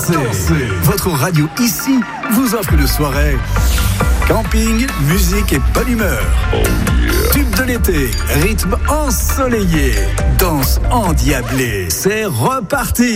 dansez. Votre radio ici vous offre une soirée. Camping, musique et bonne humeur. Oh yeah. Tube de l'été, rythme ensoleillé, danse endiablée. C'est reparti.